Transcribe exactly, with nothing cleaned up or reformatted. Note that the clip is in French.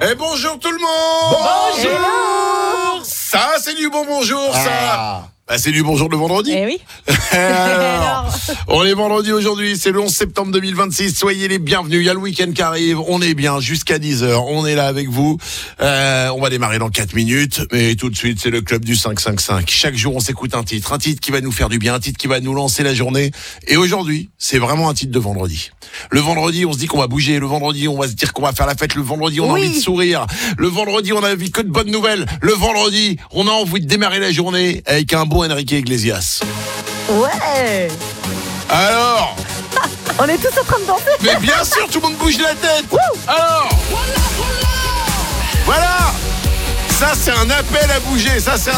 Et bonjour tout le monde. Bonjour. Ça, c'est du bon bonjour, ça. Ah. Bah, c'est du bonjour de vendredi. Eh oui. Alors, on est vendredi aujourd'hui, c'est le onze septembre deux mille vingt-six. Soyez les bienvenus. Il y a le week-end qui arrive. On est bien jusqu'à dix heures. On est là avec vous. Euh, on va démarrer dans quatre minutes. Mais tout de suite, c'est le club du cinq cinq cinq. Chaque jour, on s'écoute un titre. Un titre qui va nous faire du bien. Un titre qui va nous lancer la journée. Et aujourd'hui, c'est vraiment un titre de vendredi. Le vendredi, on se dit qu'on va bouger. Le vendredi, on va se dire qu'on va faire la fête. Le vendredi, on a Oui. envie de sourire. Le vendredi, on a envie que de bonnes nouvelles. Le vendredi, on a envie de démarrer la journée avec un bon Enrique Iglesias. Ouais. Alors, On est tous en train de danser. mais bien sûr, tout le monde bouge la tête. Alors, voilà. Ça, c'est un appel à bouger. Ça, c'est un